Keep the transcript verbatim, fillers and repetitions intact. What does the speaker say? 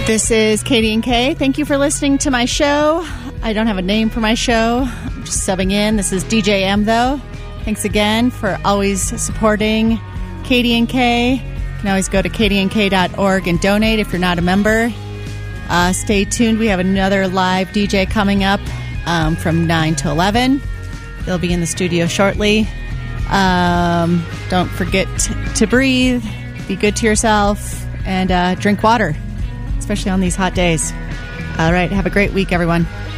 This is Katie and Kay. Thank you for listening to my show. I don't have a name for my show. I'm just subbing in. This is D J M, though. Thanks again for always supporting Katie and Kay. You can always go to katie and kay dot org and donate if you're not a member. Uh, stay tuned. We have another live D J coming up um, from nine to eleven. They'll be in the studio shortly. Um, don't forget to breathe, be good to yourself, and uh, drink water, especially on these hot days. All right, have a great week, everyone.